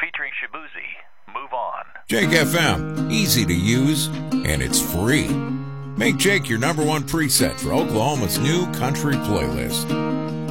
featuring Shibuzi. Move on. Jake FM, easy to use, and it's free. Make Jake your number one preset for Oklahoma's new country playlist.